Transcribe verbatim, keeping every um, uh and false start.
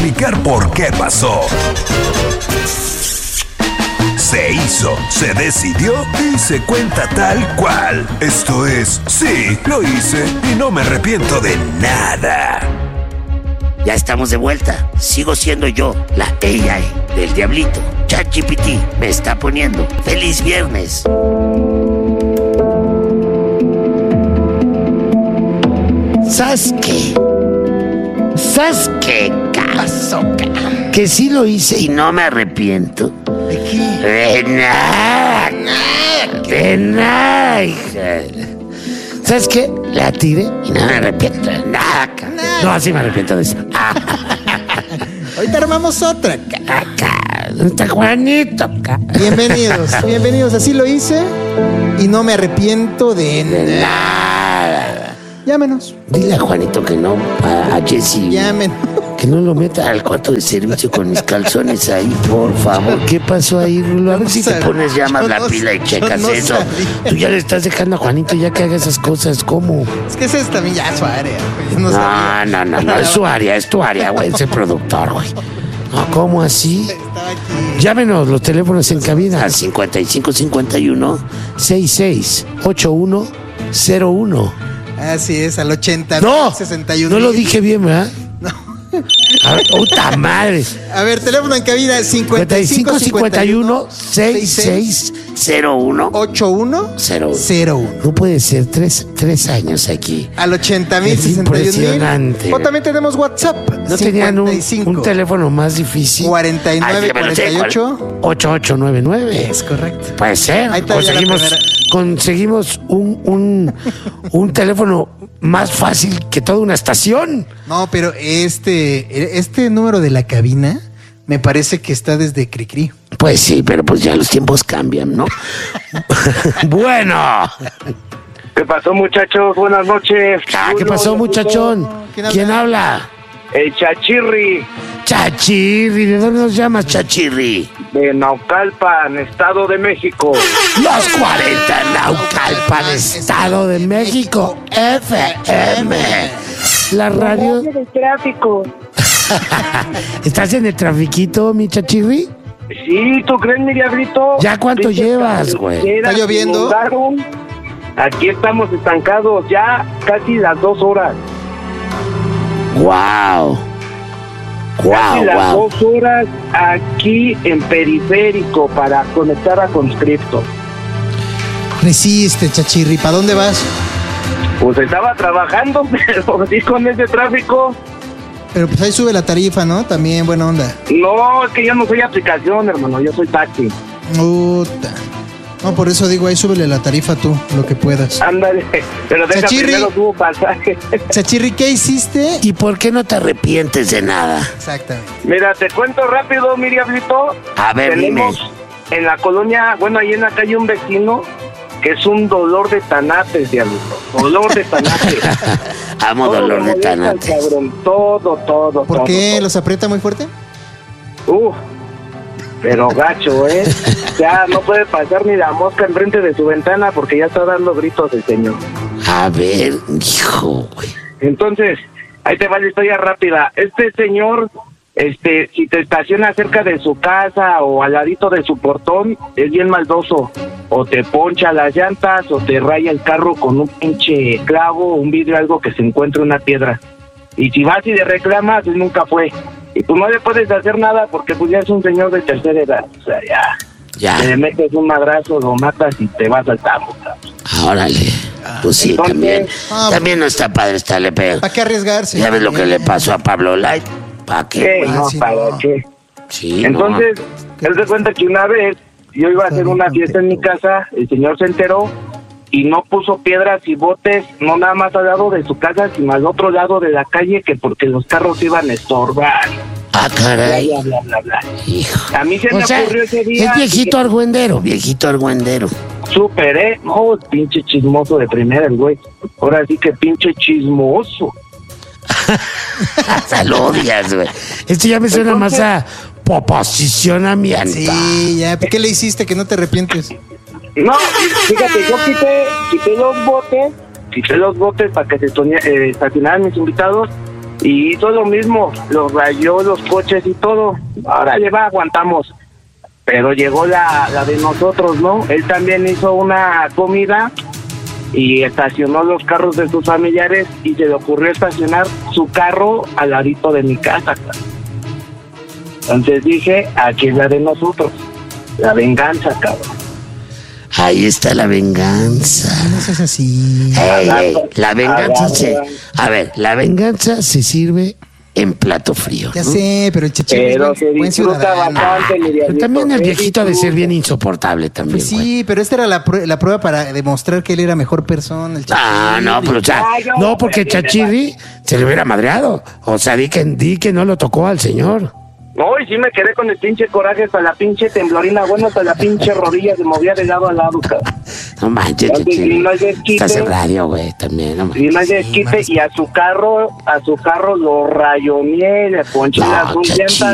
explicar por qué pasó. Se hizo, se decidió y se cuenta tal cual. Esto es, sí, lo hice y no me arrepiento de nada. Ya estamos de vuelta. Sigo siendo yo, la A I del diablito. ChatGPT me está poniendo. ¡Feliz viernes! ¿Sabes qué? ¿Sabes qué, caso? Que sí lo hice y no me arrepiento. ¿De qué? De nada. De nada, hija. ¿Sabes qué? La tiré y no me arrepiento de nada. Nada. No, así me arrepiento de eso. Ahorita armamos otra. Acá, está Juanito. Acá. Bienvenidos, bienvenidos. Así lo hice y no me arrepiento de De nada. nada. Llámenos. Dile a Juanito que no, a, a Jessy. Llámenos. Que no lo meta al cuarto de servicio con mis calzones ahí, por favor. ¿Qué pasó ahí, Rulo? A ver si te pones ya más la pila y checas eso. Tú ya le estás dejando a Juanito ya que haga esas cosas. ¿Cómo? Es que esa es también ya su área, güey. No, No, no, no, no es su área, es tu área, güey. Es el productor, güey. No, ¿cómo así? Estaba aquí. Llámenos los teléfonos en cabina cincuenta y cinco cincuenta y uno sesenta y seis ochenta y uno cero uno. Así es, al ochenta No, sesenta y uno. no lo dije bien, ¿verdad? A ver, puta madre. A ver, teléfono en cabina cincuenta y cinco cincuenta y uno sesenta y seis cero uno ochenta y uno cero uno. cero uno. No puede ser, tres, tres años aquí. Al ochenta mil Es sesenta y uno mil. impresionante. O también tenemos WhatsApp. ¿No tenían un, un teléfono más difícil? cuarenta y nueve cuarenta y ocho ocho ocho nueve nueve. Es correcto. Puede ser. Ahí está ya la Conseguimos, primera. conseguimos un, un, un teléfono más fácil que toda una estación. No, pero este, este número de la cabina me parece que está desde Cricri. Pues sí, pero pues ya los tiempos cambian, ¿no? Bueno. ¿Qué pasó, muchachos? Buenas noches. Ah, ¿qué pasó, muchachón? ¿Quién habla? ¿Quién habla? El Chachirri Chachirri. ¿De dónde nos llamas, Chachirri? de Naucalpan, Estado de México. Los cuarenta Naucalpan, Estado de México, F M. La radio. del tráfico. ¿Estás en el trafiquito, mi Chachirri? Sí, ¿tú crees, mi diablito? ¿Ya cuánto Pinches llevas, güey? carreteras ¿Está lloviendo? inundaron. Aquí estamos estancados ya casi las dos horas. Wow. Casi Wow, las wow. dos horas aquí en periférico para conectar a Conscripto. Resiste, Chachirri. ¿Para dónde vas? Pues estaba trabajando, pero sí con ese tráfico. Pero pues ahí sube la tarifa, ¿no? También buena onda. No, es que yo no soy aplicación, hermano, yo soy taxi. Puta. No, por eso digo, ahí súbele la tarifa tú, lo que puedas. Ándale, pero deja Chachirri. primero tu pasaje. Chachirri, ¿qué hiciste? ¿Y por qué no te arrepientes de nada? Exactamente. Mira, te cuento rápido, mi diablito. A ver, Tenemos dime. en la colonia, bueno, ahí en la calle un vecino que es un dolor de tanates, diablito. Dolor de tanates. Amo Todo dolor le de molesta al tanates. cabrón, todo, todo, ¿Por todo, qué? todo. ¿Los aprieta muy fuerte? Uf, pero gacho, ¿eh? Ya no puede pasar ni la mosca enfrente de su ventana porque ya está dando gritos el señor. A ver, hijo, güey. Entonces, ahí te va la historia rápida. Este señor, este, si te estacionas cerca de su casa o al ladito de su portón, es bien maldoso. O te poncha las llantas o te raya el carro con un pinche clavo, un vidrio, algo que se encuentre una piedra. Y si vas y le reclamas, él nunca fue. Y pues no le puedes hacer nada porque pues ya es un señor de tercera edad. O sea, ya, Ya, le metes un madrazo, lo matas y te vas al tambo, cabrón. órale. Pues sí, Entonces, también. ah, También no está padre estarle pegando. ¿Para qué arriesgarse? ¿Ya ves lo que le pasó a Pablo Light? ¿Para qué? ¿Qué? güey? No, sí, ¿para no. qué? Sí, Entonces, ¿Qué él se cuenta que una vez yo iba a hacer una fiesta en mi casa, el señor se enteró y no puso piedras y botes, no nada más al lado de su casa, sino al otro lado de la calle, que porque los carros iban a estorbar. no. Ah, Bla, caray. bla, bla, bla, bla. Hijo. A mí se O me sea, ocurrió ese día. es viejito argüendero, viejito argüendero. Súper, ¿eh? No, pinche chismoso de primera el güey. Ahora sí que pinche chismoso. Hasta lo odias, güey. Esto ya me suena más a proposicionamiento. Sí, ya. ¿Por qué le hiciste que no te arrepientes? No, fíjate, yo quité, quité los botes, quité los botes para que se estonia- eh, estacionaran mis invitados Y hizo lo mismo, los rayó los coches y todo. Ahora le va, aguantamos. Pero llegó la, la de nosotros, ¿no? Él también hizo una comida y estacionó los carros de sus familiares y se le ocurrió estacionar su carro al ladito de mi casa. Entonces dije, aquí es la de nosotros. La venganza, cabrón. Ahí está la venganza. No seas así. Ey, ey, la venganza se... A ver, la venganza se sirve en plato frío, Ya ¿no? sé, pero el chachín es Pero buen, se buen disfruta ciudadano. bastante, mi Pero diablito. también el Se viejito ha de ser disfruta. bien insoportable también, Pues güey. sí, pero esta era la, prue- la prueba para demostrar que él era mejor persona. El Ah, no, pero o sea, Ay, no, no, porque pero- Chachirri se le hubiera madreado. O sea, di que, di que no lo tocó al señor. No, y sí me quedé con el pinche coraje hasta la pinche temblorina, bueno, hasta la pinche rodilla se movía de lado a lado, cabrón. No manches, Oye, Chachirri. y no hay desquite. Estás en radio, güey, también, no Y manches. no hay desquite, y a su carro, a su carro lo rayoneé, le ponché No, las dos Chachín. llantas